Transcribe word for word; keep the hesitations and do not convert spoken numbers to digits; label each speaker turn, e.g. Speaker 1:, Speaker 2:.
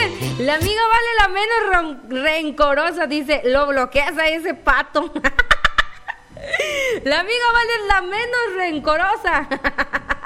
Speaker 1: La amiga Vale la menos ron- rencorosa, dice, lo bloqueas a ese pato. La amiga Vale es la menos rencorosa.